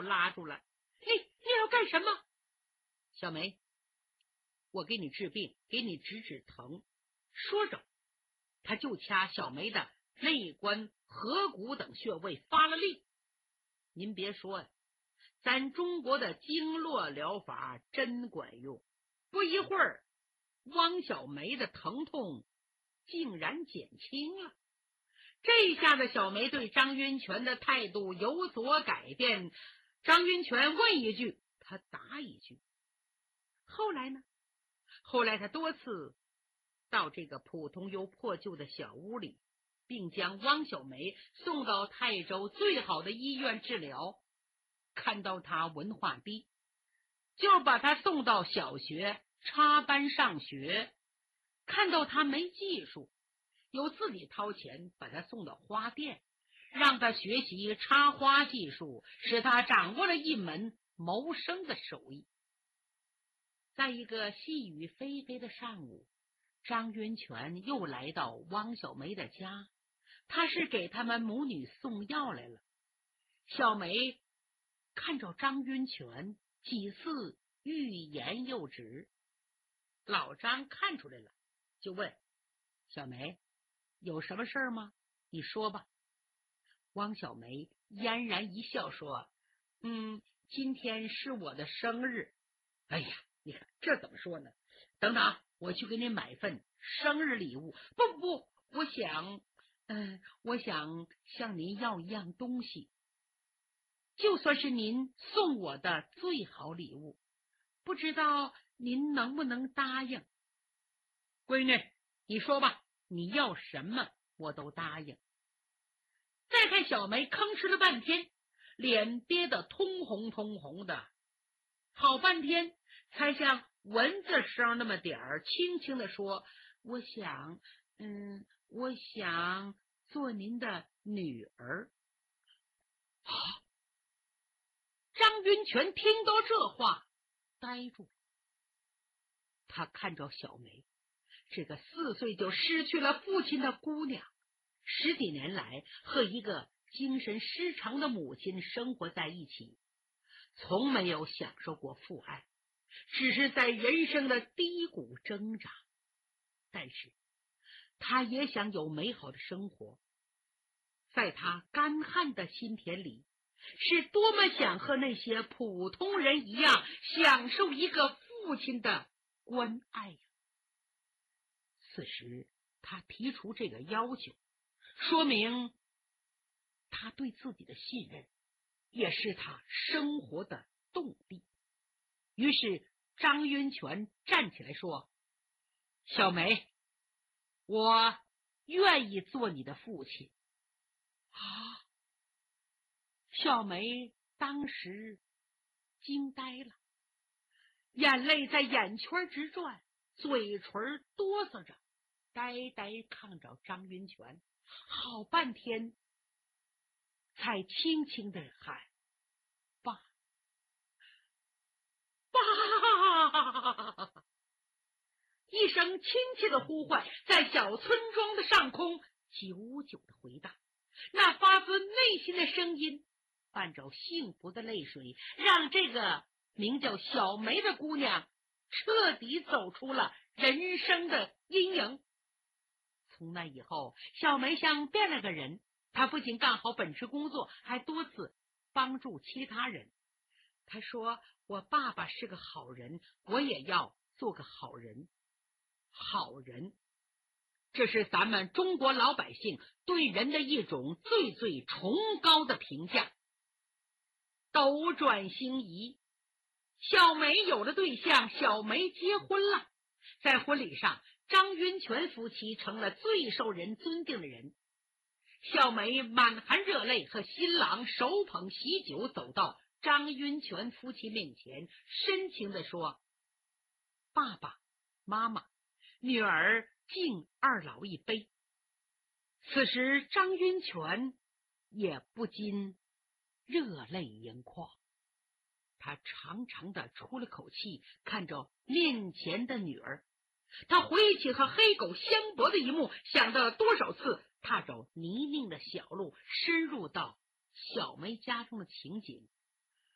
拉住了。你要干什么？小梅，我给你治病，给你止疼。说着，他就掐小梅的内关、合谷等穴位发了力。您别说呀，咱中国的经络疗法真管用。不一会儿，汪小梅的疼痛竟然减轻了。这下子小梅对张云泉的态度有所改变，张云泉问一句，他答一句。后来呢？后来他多次到这个普通又破旧的小屋里，并将汪小梅送到泰州最好的医院治疗。看到她文化低，就把她送到小学插班上学；看到她没技术，又自己掏钱把她送到花店，让她学习插花技术，使她掌握了一门谋生的手艺。在一个细雨霏霏的上午，张云泉又来到汪小梅的家，他是给他们母女送药来了。小梅看着张云泉，几次欲言又止。老张看出来了，就问小梅，有什么事吗？你说吧。汪小梅嫣然一笑说，今天是我的生日。哎呀，你看这怎么说呢？等等，我去给你买份生日礼物。不，我想向您要一样东西，就算是您送我的最好礼物，不知道您能不能答应？闺女，你说吧，你要什么我都答应。再看小梅吭哧了半天，脸憋得通红的，好半天才像蚊子声那么点儿轻轻地说，我想做您的女儿。张云泉听到这话呆住了，他看着小梅，这个4岁就失去了父亲的姑娘，10几年来和一个精神失常的母亲生活在一起，从没有享受过父爱，只是在人生的低谷挣扎。但是他也想有美好的生活，在他干旱的心田里，是多么想和那些普通人一样享受一个父亲的关爱呀！此时他提出这个要求，说明他对自己的信任，也是他生活的动力。于是张云泉站起来说，小梅，我愿意做你的父亲。小梅当时惊呆了，眼泪在眼圈直转，嘴唇哆嗦着，呆呆看着张云泉，好半天才轻轻地喊，爸，爸！一声亲切的呼唤在小村庄的上空久久的回荡，那发自内心的声音伴着幸福的泪水，让这个名叫小梅的姑娘彻底走出了人生的阴影。从那以后，小梅像变了个人，她不仅干好本职工作，还多次帮助其他人。她说，我爸爸是个好人，我也要做个好人。好人，这是咱们中国老百姓对人的一种最最崇高的评价。斗转星移，小梅有了对象，小梅结婚了。在婚礼上，张云泉夫妻成了最受人尊敬的人。小梅满含热泪，和新郎手捧喜酒走到张云泉夫妻面前，深情地说，爸爸妈妈，女儿敬二老一杯。此时张云泉也不禁热泪盈眶，他长长的出了口气，看着面前的女儿，他回忆起和黑狗相搏的一幕，想到了多少次踏着泥泞的小路深入到小梅家中的情景，